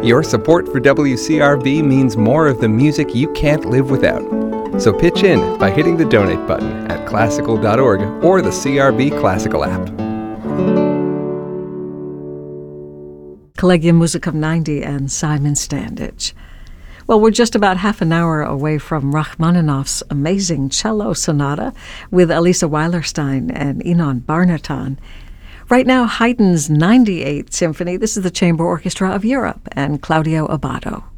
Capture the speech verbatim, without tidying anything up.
Your support for W C R B means more of the music you can't live without. So pitch in by hitting the donate button at classical dot org or the C R B Classical app. Collegium Musicum ninety and Simon Standage. Well, we're just about half an hour away from Rachmaninoff's amazing cello sonata with Elisa Weilerstein and Inon Barnaton. Right now, Haydn's ninety-eighth Symphony. This is the Chamber Orchestra of Europe and Claudio Abbado.